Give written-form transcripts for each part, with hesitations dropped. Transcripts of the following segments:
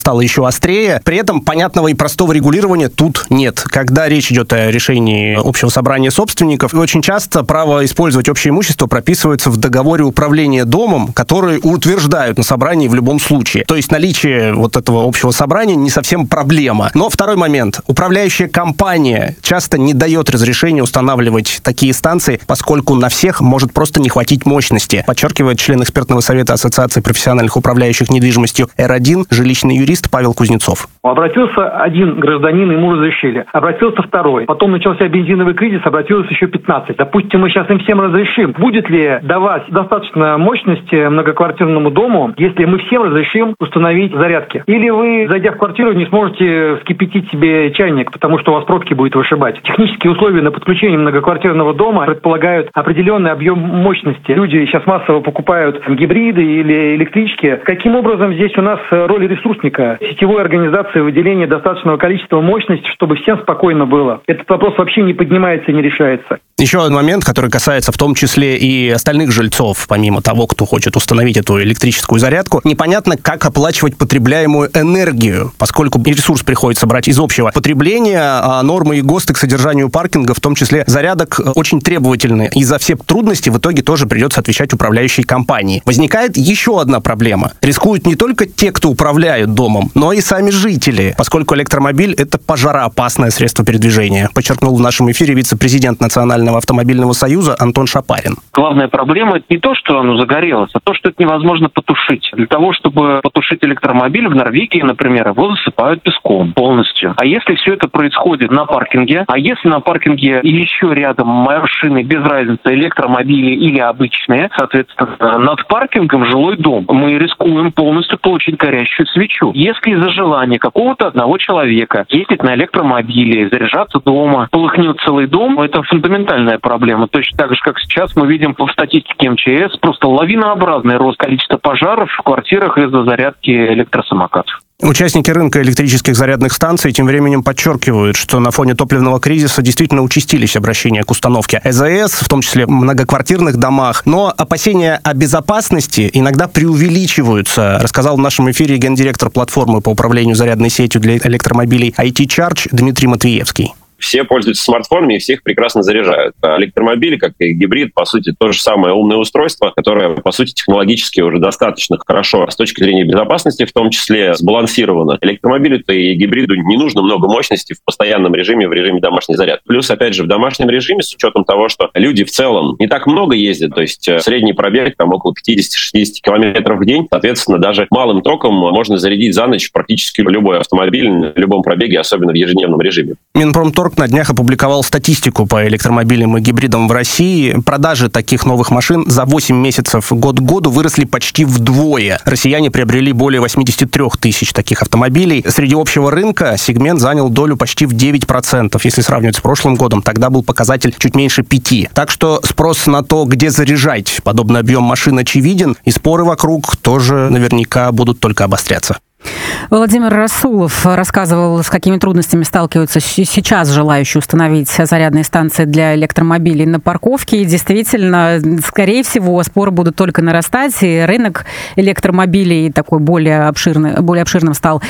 стало еще острее. При этом понятного и простого регулирования тут нет. Когда речь идет о решении общего собрания собственников, очень часто право использовать общее имущество прописывается в договоре управления домом, который утверждают на собрании в любом случае. То есть наличие вот этого общего собрания не совсем проблема. Но второй момент. Управляющая компания часто не дает разрешения устанавливать такие станции, поскольку на всех может просто не хватить мощности, подчеркивает член экспертного совета Ассоциации профессиональных управляющих недвижимостью R1, жилищный юрист Павел Кузнецов. Обратился один гражданин, ему разрешили. Обратился второй. Потом начался бензиновый кризис, обратилось еще 15. Допустим, мы сейчас им всем разрешим. Будет ли давать достаточно мощности многоквартирному дому, если мы всем разрешим установить зарядки? Или вы, зайдя в квартиру, не сможете вскипятить себе чайник, потому что у вас пробки будет вышибать? Технические условия на подключение многоквартирного дома предполагают определенный объем мощности. Люди сейчас массово покупают гибриды или электрички. Каким образом здесь у нас роль ресурсника, сетевой организации выделения достаточного количества мощности, чтобы всем спокойно было? Этот вопрос вообще не поднимается и не решается. Еще один момент, который касается в том числе и остальных жильцов, помимо того, кто хочет установить эту электрическую зарядку. Непонятно, как оплачивать потребляемую энергию, поскольку ресурс приходится брать из общего потребления, а нормы и ГОСТы к содержанию паркинга, в том числе зарядок, очень требовательны. И за все трудности в итоге тоже придется отвечать управляющей компании. Возникает еще одна проблема. Рискуют не только те, кто управляют домом, но и сами жители, поскольку электромобиль — это пожароопасное средство передвижения, подчеркнул в нашем эфире вице-президент Национального автомобильного союза Антон Шапарин. Главная проблема — это не то, что оно загорелось, а то, что это невозможно потушить. Для того, чтобы потушить электромобиль в Норвегии, например, его засыпают песком полностью. А если все это происходит на паркинге, а если на паркинге еще рядом машины, без разницы, электромобили или обычные, соответственно, над паркингом жилой дом, мы рискуем полностью получить горящую свечу. Если из-за желания какого-то одного человека ездить на электромобиле, заряжаться дома, полыхнет целый дом, это фундаментальная проблема. Точно так же, как сейчас мы видим в статистике МЧС, просто лавинообразный рост количества пожаров в квартирах из-за зарядки электросамокатов. Участники рынка электрических зарядных станций тем временем подчеркивают, что на фоне топливного кризиса действительно участились обращения к установке ЭЗС, в том числе в многоквартирных домах. Но опасения о безопасности иногда преувеличиваются, рассказал в нашем эфире гендиректор платформы по управлению зарядной сетью для электромобилей IT Charge Дмитрий Матвеевский. Все пользуются смартфонами и всех прекрасно заряжают. А электромобили, как и гибрид, по сути, то же самое умное устройство, которое, по сути, технологически уже достаточно хорошо с точки зрения безопасности, в том числе сбалансировано. Электромобилю-то и гибриду не нужно много мощности в постоянном режиме, в режиме домашней зарядки. Плюс, опять же, в домашнем режиме, с учетом того, что люди в целом не так много ездят, то есть средний пробег там около 50-60 километров в день, соответственно, даже малым током можно зарядить за ночь практически любой автомобиль на любом пробеге, особенно в ежедневном режиме. Минпромторг на днях опубликовал статистику по электромобилям и гибридам в России. Продажи таких новых машин за 8 месяцев год к году выросли почти вдвое. Россияне приобрели более 83 тысяч таких автомобилей. Среди общего рынка сегмент занял долю почти в 9%. Если сравнивать с прошлым годом, тогда был показатель чуть меньше 5%. Так что спрос на то, где заряжать подобный объем машин, очевиден, и споры вокруг тоже наверняка будут только обостряться. Владимир Расулов рассказывал, с какими трудностями сталкиваются сейчас желающие установить зарядные станции для электромобилей на парковке. И действительно, скорее всего, споры будут только нарастать, и рынок электромобилей такой более обширным стал.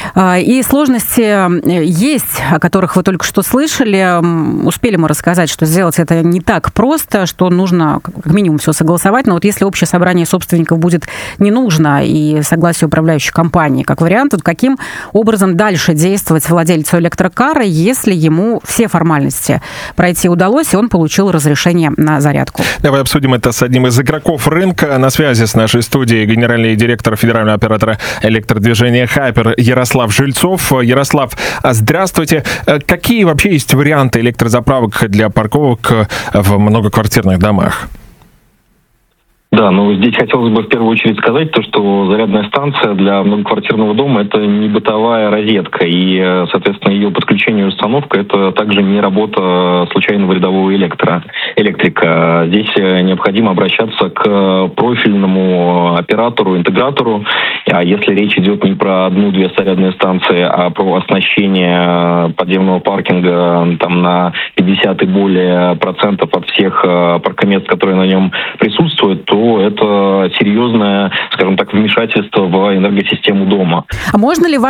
И сложности есть, о которых вы только что слышали. Успели мы рассказать, что сделать это не так просто, что нужно как минимум все согласовать. Но вот если общее собрание собственников будет не нужно и согласие управляющей компании, как вариант, вот каким образом дальше действовать владельцу электрокара, если ему все формальности пройти удалось, и он получил разрешение на зарядку. Давай обсудим это с одним из игроков рынка. На связи с нашей студией генеральный директор федерального оператора электродвижения «Хайпер» Ярослав Жильцов. Ярослав, здравствуйте. Какие вообще есть варианты электрозаправок для парковок в многоквартирных домах? Да, здесь хотелось бы в первую очередь сказать то, что зарядная станция для многоквартирного дома — это не бытовая розетка, и, соответственно, ее подключение и установка — это также не работа случайного рядового электрика. Здесь необходимо обращаться к профильному оператору, интегратору, а если речь идет не про 1-2 зарядные станции, а про оснащение подземного паркинга там на 50 и более процентов от всех паркомест, которые на нем присутствуют, то то это серьезное, скажем так, вмешательство в энергосистему дома. А можно ли